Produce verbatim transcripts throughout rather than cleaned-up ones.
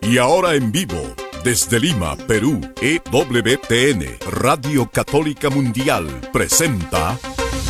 Y ahora en vivo, desde Lima, Perú, E W T N, Radio Católica Mundial, presenta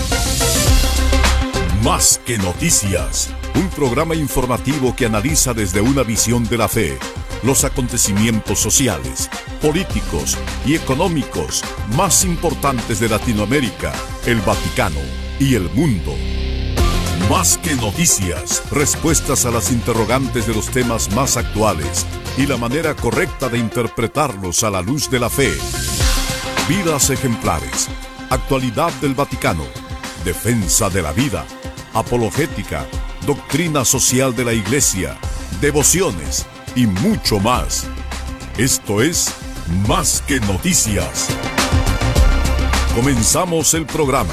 Más que Noticias, un programa informativo que analiza desde una visión de la fe los acontecimientos sociales, políticos y económicos más importantes de Latinoamérica, el Vaticano y el mundo. Más que noticias, respuestas a las interrogantes de los temas más actuales y la manera correcta de interpretarlos a la luz de la fe. Vidas ejemplares, actualidad del Vaticano, defensa de la vida, apologética, doctrina social de la Iglesia, devociones y mucho más. Esto es Más que Noticias. Comenzamos el programa.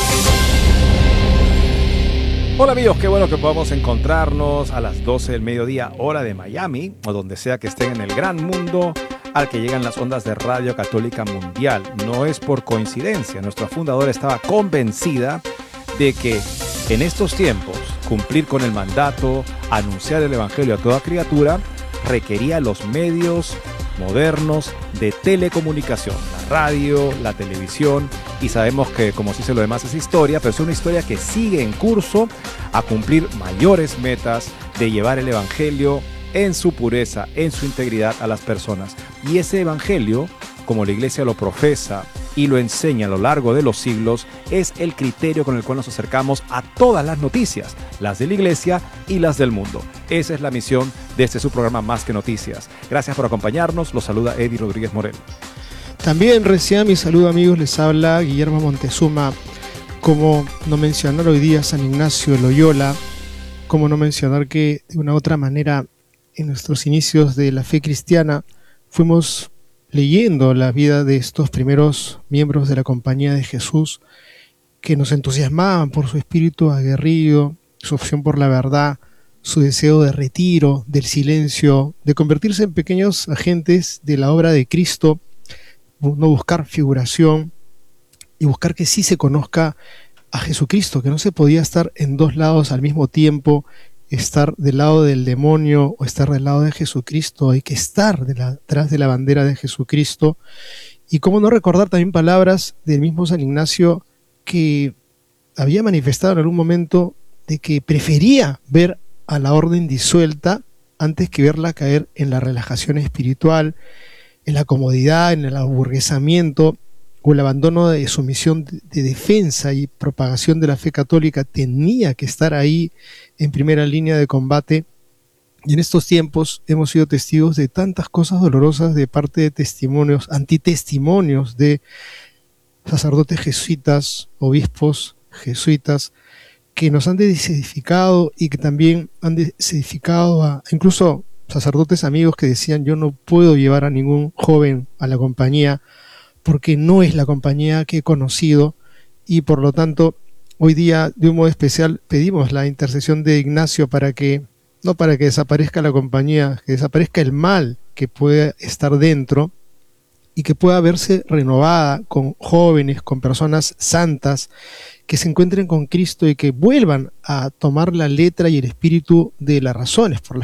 Hola amigos, qué bueno que podamos encontrarnos a las doce del mediodía, hora de Miami, o donde sea que estén en el gran mundo al que llegan las ondas de Radio Católica Mundial. No es por coincidencia, nuestra fundadora estaba convencida de que en estos tiempos cumplir con el mandato, anunciar el evangelio a toda criatura, requería los medios modernos de telecomunicación, la radio, la televisión, y sabemos que, como se dice, lo demás es historia, pero es una historia que sigue en curso a cumplir mayores metas de llevar el evangelio en su pureza, en su integridad a las personas. Y ese evangelio, como la Iglesia lo profesa y lo enseña a lo largo de los siglos, es el criterio con el cual nos acercamos a todas las noticias, las de la Iglesia y las del mundo. Esa es la misión de este su programa Más que Noticias. Gracias por acompañarnos. Los saluda Eddie Rodríguez Morel. También recién mi saludo, amigos, les habla Guillermo Montezuma. Como no mencionar hoy día San Ignacio de Loyola, como no mencionar que de una u otra manera en nuestros inicios de la fe cristiana fuimos leyendo la vida de estos primeros miembros de la Compañía de Jesús que nos entusiasmaban por su espíritu aguerrido, su opción por la verdad, su deseo de retiro, del silencio, de convertirse en pequeños agentes de la obra de Cristo, no buscar figuración y buscar que sí se conozca a Jesucristo, que no se podía estar en dos lados al mismo tiempo, estar del lado del demonio o estar del lado de Jesucristo. Hay que estar detrás de la bandera de Jesucristo. Y cómo no recordar también palabras del mismo San Ignacio, que había manifestado en algún momento de que prefería ver a la orden disuelta antes que verla caer en la relajación espiritual, en la comodidad, en el aburguesamiento o el abandono de su misión de defensa y propagación de la fe católica. Tenía que estar ahí en primera línea de combate. Y en estos tiempos hemos sido testigos de tantas cosas dolorosas de parte de testimonios, antitestimonios de sacerdotes jesuitas, obispos jesuitas, que nos han desedificado y que también han desedificado a incluso sacerdotes amigos que decían: yo no puedo llevar a ningún joven a la compañía porque no es la compañía que he conocido. Y por lo tanto hoy día de un modo especial pedimos la intercesión de Ignacio para que, no para que desaparezca la compañía, que desaparezca el mal que pueda estar dentro y que pueda verse renovada con jóvenes, con personas santas que se encuentren con Cristo y que vuelvan a tomar la letra y el espíritu de las razones por las